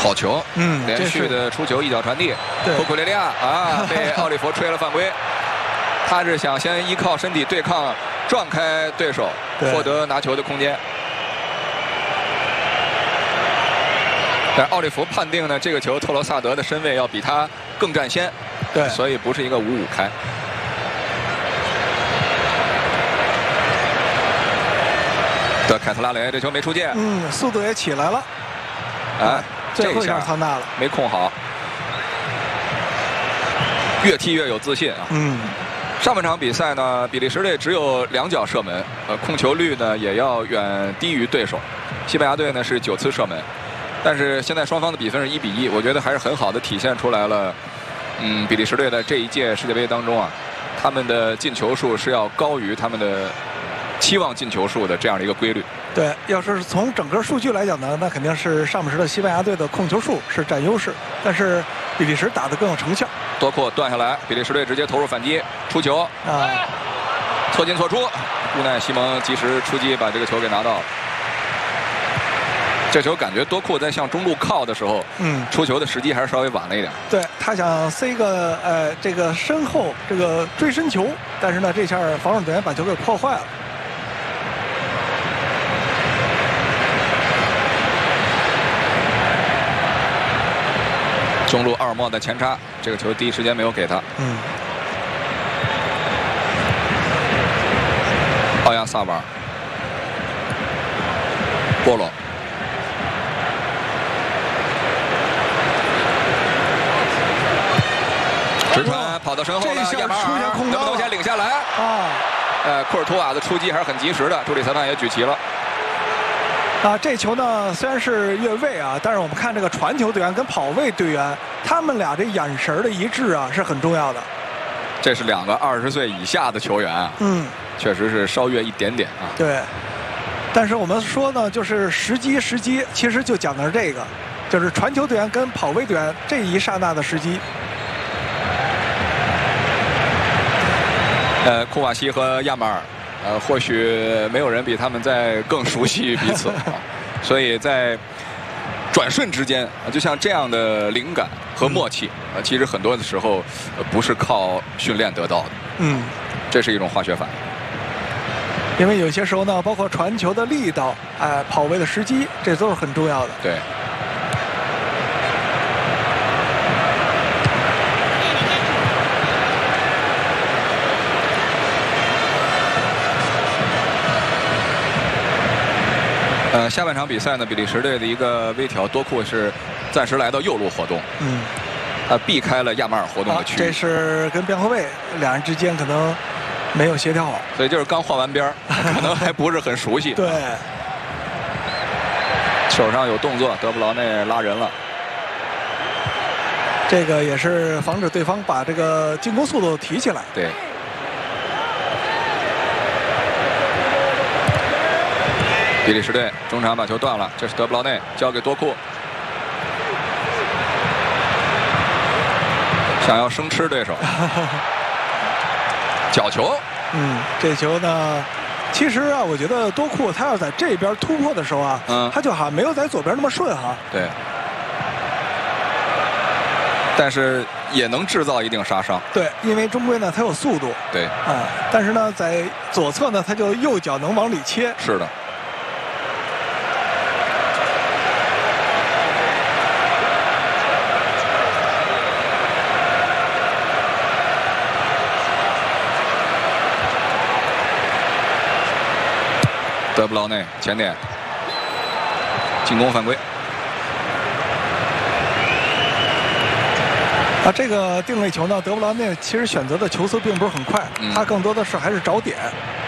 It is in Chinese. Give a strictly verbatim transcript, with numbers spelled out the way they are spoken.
好球， 嗯， 连续的出球，一脚传递，库库雷利亚啊，被奥利弗吹了犯规。他是想先依靠身体对抗，撞开对手，获得拿球的空间。但奥利弗判定呢，这个球特罗萨德的身位要比他更占先， 对， 所以不是一个五五开。的凯特拉雷这球没出界， 嗯，速度也起来了， 哎， 最后一下汤纳了， 没控好，越踢越有自信啊。 嗯， 上半场比赛呢，比利时队只有两脚射门，呃，控球率呢也要远低于对手。西班牙队呢是九次射门，但是现在双方的比分是一比一，我觉得还是很好的体现出来了。嗯，比利时队的这一届世界杯当中啊，他们的进球数是要高于他们的期望进球数的这样的一个规律。 对，要是从整个数据来讲呢，那肯定是上半时的西班牙队的控球数是占优势，但是比利时打得更有成效。 多库断下来，比利时队直接投入反击，出球啊，错进错出，无奈西蒙及时出击把这个球给拿到了。这球感觉多库在向中路靠的时候，嗯，出球的时机还是稍微晚了一点。 对他想塞个呃这个身后这个追身球，但是呢这下防守队员把球给破坏了。 中路奥尔莫的前插，这个球第一时间没有给他。嗯。奥亚萨瓦尔，波罗。直传跑到身后的亚马尔，能不能先领下来？啊，呃，库尔图瓦的出击还是很及时的，助理裁判也举旗了。 啊，这球呢虽然是越位啊，但是我们看这个传球队员跟跑位队员，他们俩这眼神的一致啊是很重要的。 这是两个二十岁以下的球员啊，嗯，确实是稍越一点点啊。 对，但是我们说呢，就是时机时机，其实就讲的是这个，就是传球队员跟跑位队员这一刹那的时机。 呃，库瓦西和亚马尔，呃，或许没有人比他们在更熟悉彼此，所以在转瞬之间，就像这样的灵感和默契，啊、嗯，其实很多的时候、呃、不是靠训练得到的，嗯，这是一种化学反应。 因为有些时候呢，包括传球的力道，哎、呃，跑位的时机，这都是很重要的。 对。呃，下半场比赛呢，比利时队的一个微调，多库是暂时来到右路活动，嗯，他避开了亚马尔活动的区域。 这是跟边后卫两人之间可能没有协调好， 所以就是刚换完边可能还不是很熟悉。 对， 手上有动作，德布劳内拉人了， 这个也是防止对方把这个进攻速度提起来。 对。比利时队中场把球断了，这是德布劳内交给多库，想要生吃对手，角球。 嗯，这球呢，其实啊，我觉得多库他要在这边突破的时候啊，嗯，他就好像没有在左边那么顺哈。 对。但是也能制造一定杀伤。 对，因为终归呢，他有速度。 对。 啊，但是呢，在左侧呢，他就右脚能往里切。 是的。德布劳内前点，进攻犯规。 啊，这个定位球呢，德布劳内其实选择的球速并不是很快，嗯、他更多的是还是找点。